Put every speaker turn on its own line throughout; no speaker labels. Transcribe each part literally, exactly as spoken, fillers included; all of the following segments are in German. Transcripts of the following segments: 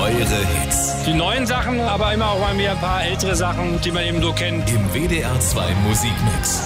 Eure Hits.
Die neuen Sachen, aber immer auch mal wieder ein paar ältere Sachen, die man eben so kennt.
Im W D R zwei Musikmix.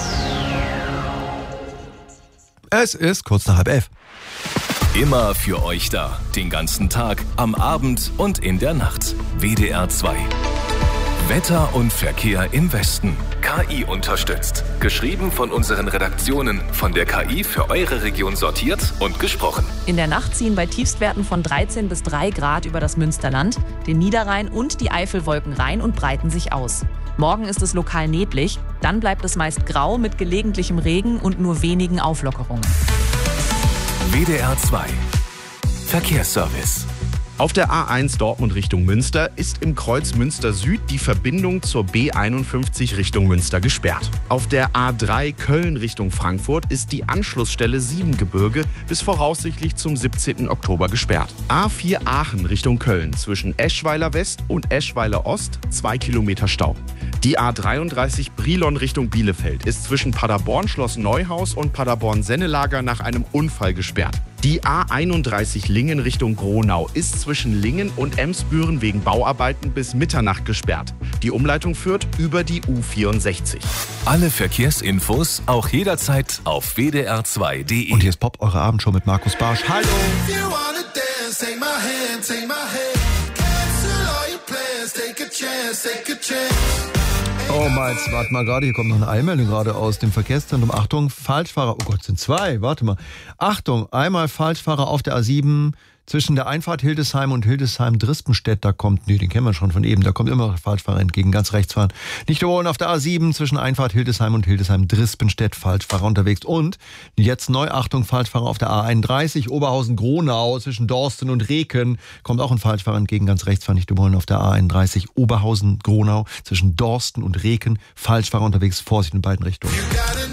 Es ist kurz nach halb elf.
Immer für euch da. Den ganzen Tag, am Abend und in der Nacht. W D R zwei. Wetter und Verkehr im Westen. K I unterstützt. Geschrieben von unseren Redaktionen. Von der K I für eure Region sortiert und gesprochen.
In der Nacht ziehen bei Tiefstwerten von dreizehn bis drei Grad über das Münsterland, den Niederrhein und die Eifelwolken rein und breiten sich aus. Morgen ist es lokal neblig, dann bleibt es meist grau mit gelegentlichem Regen und nur wenigen Auflockerungen.
W D R zwei. Verkehrsservice.
Auf der A eins Dortmund Richtung Münster ist im Kreuz Münster Süd die Verbindung zur B einundfünfzig Richtung Münster gesperrt. Auf der A drei Köln Richtung Frankfurt ist die Anschlussstelle Siebengebirge bis voraussichtlich zum siebzehnten Oktober gesperrt. A vier Aachen Richtung Köln zwischen Eschweiler West und Eschweiler Ost zwei Kilometer Stau. Die A dreiunddreißig Brilon Richtung Bielefeld ist zwischen Paderborn Schloss Neuhaus und Paderborn Sennelager nach einem Unfall gesperrt. Die A einunddreißig Lingen Richtung Gronau ist zwischen Lingen und Emsbüren wegen Bauarbeiten bis Mitternacht gesperrt. Die Umleitung führt über die U vierundsechzig.
Alle Verkehrsinfos auch jederzeit auf w d r zwei punkt d e.
Und hier ist Pop, eure Abendshow mit Markus Barsch. Hallo! Oh mein, warte mal gerade, hier kommt noch eine Eilmeldung gerade aus dem Verkehrszentrum. Achtung, Falschfahrer, oh Gott, sind zwei, warte mal. Achtung, einmal Falschfahrer auf der A sieben zwischen der Einfahrt Hildesheim und Hildesheim-Drispenstedt. Da kommt, nee, den kennen wir schon von eben, da kommt immer noch Falschfahrer entgegen, ganz rechts fahren. Nicht überholen auf der A sieben zwischen Einfahrt Hildesheim und Hildesheim-Drispenstedt, Falschfahrer unterwegs. Und jetzt neu, Achtung, Falschfahrer auf der A einunddreißig, Oberhausen-Gronau zwischen Dorsten und Reken. Kommt auch ein Falschfahrer entgegen, ganz rechts fahren, nicht überholen auf der A einunddreißig, Oberhausen-Gronau zwischen Dorsten und Reken, Falschfahrer unterwegs, Vorsicht in beiden Richtungen.